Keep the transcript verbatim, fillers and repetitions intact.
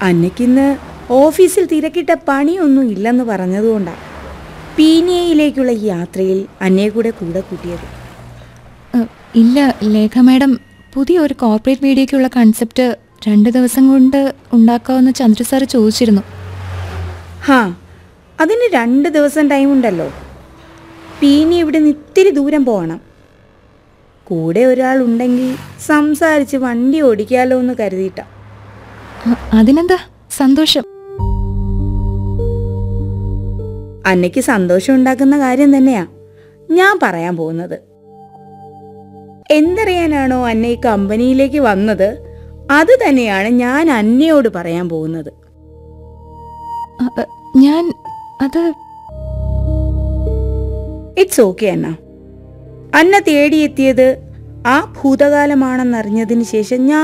അന്നയ്ക്കിന്ന് ഓഫീസിൽ തിരക്കിട്ട പണിയൊന്നും ഇല്ലെന്ന് പറഞ്ഞതുകൊണ്ടാണ് പീനിയയിലേക്കുള്ള ഈ യാത്രയിൽ അന്നയെ കൂടെ കൂടെ കൂട്ടിയത്. ഇല്ല ലേഖ മാഡം, പുതിയൊരു കോർപ്പറേറ്റ് വീഡിയോയ്ക്കുള്ള കൺസെപ്റ്റ് രണ്ട് ദിവസം കൊണ്ട് ഉണ്ടാക്കാമെന്ന് ചന്ദ്ര സാറ് ചോദിച്ചിരുന്നു. ഹാ, അതിന് രണ്ട് ദിവസം ടൈം ഉണ്ടല്ലോ. പീനി ഇവിടെ നിന്ന് ഇത്തിരി ദൂരം പോകണം. കൂടെ ഒരാൾ ഉണ്ടെങ്കിൽ സംസാരിച്ച് വണ്ടി ഓടിക്കാലോ എന്ന് കരുതിയിട്ട. അതിനെന്താ, സന്തോഷം. അന്നയ്ക്ക് സന്തോഷം ഉണ്ടാക്കുന്ന കാര്യം തന്നെയാ ഞാൻ പറയാൻ പോകുന്നത്. എന്തറിയാനാണോ അന്ന ഈ കമ്പനിയിലേക്ക് വന്നത്, അത് തന്നെയാണ് ഞാൻ അന്നയോട് പറയാൻ പോകുന്നത്. ഞാൻ അത് ഇറ്റ്സ് ഓക്കെ അന്ന. അന്ന തേടിയെത്തിയത് ആ ഭൂതകാലമാണെന്നറിഞ്ഞതിന് ശേഷം ഞാൻ